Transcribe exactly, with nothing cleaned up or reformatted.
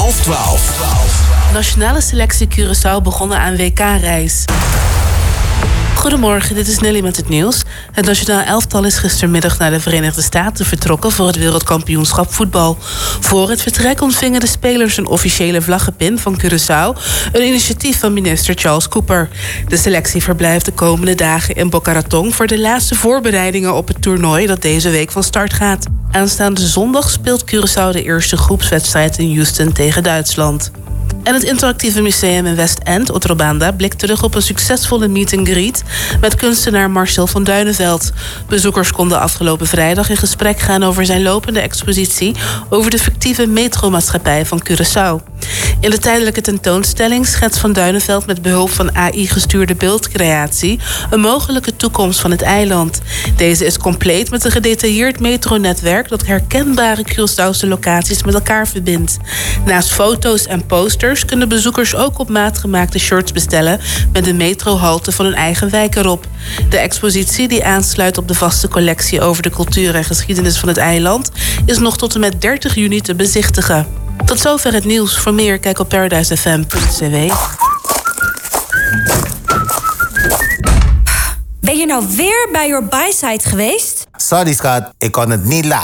half twaalf. Nationale selectie Curaçao begonnen aan W K-reis. Goedemorgen, dit is Nelly met het nieuws. Het nationaal elftal is gistermiddag naar de Verenigde Staten vertrokken voor het wereldkampioenschap voetbal. Voor het vertrek ontvingen de spelers een officiële vlaggenpin van Curaçao, een initiatief van minister Charles Cooper. De selectie verblijft de komende dagen in Boca Raton voor de laatste voorbereidingen op het toernooi dat deze week van start gaat. Aanstaande zondag speelt Curaçao de eerste groepswedstrijd in Houston tegen Duitsland. En het interactieve museum in West End, Otrobanda, blikt terug op een succesvolle meet-and-greet met kunstenaar Marcel van Duinenveld. Bezoekers konden afgelopen vrijdag in gesprek gaan over zijn lopende expositie over de fictieve metromaatschappij van Curaçao. In de tijdelijke tentoonstelling schetst Van Duinenveld met behulp van A I-gestuurde beeldcreatie een mogelijke toekomst van het eiland. Deze is compleet met een gedetailleerd metronetwerk dat herkenbare Curaçaose locaties met elkaar verbindt. Naast foto's en posters kunnen bezoekers ook op maat gemaakte shirts bestellen met de metrohalte van hun eigen wijk erop. De expositie, die aansluit op de vaste collectie over de cultuur en geschiedenis van het eiland, is nog tot en met dertig juni te bezichtigen. Tot zover het nieuws. Voor meer kijk op paradise f m punt c w. Ben je nou weer bij Your Buy-site geweest? Sorry schat, ik kon het niet laten.